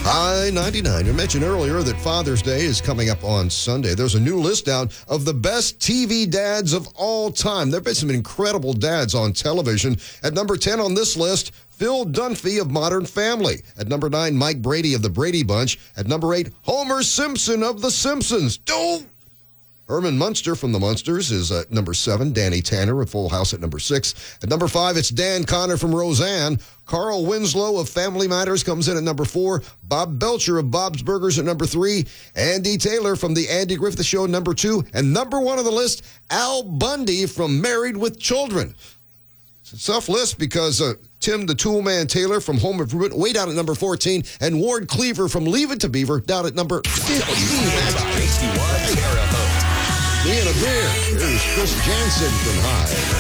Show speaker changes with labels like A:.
A: High 99. I mentioned earlier that Father's Day is coming up on Sunday. There's a new list out of the best TV dads of all time. There have been some incredible dads on television. At number 10 on this list, Phil Dunphy of Modern Family. At number 9, Mike Brady of The Brady Bunch. At number 8, Homer Simpson of The Simpsons. Herman Munster from The Munsters is at number 7. Danny Tanner of Full House at number 6. At number 5, it's Dan Connor from Roseanne. Carl Winslow of Family Matters comes in at number 4. Bob Belcher of Bob's Burgers at number 3. Andy Taylor from The Andy Griffith Show, number 2. And number 1 on the list, Al Bundy from Married with Children. It's a tough list because Tim the Toolman Taylor from Home Improvement way down at number 14. And Ward Cleaver from Leave It to Beaver down at number 15. Me and a beer. Here's Chris Jansen from High.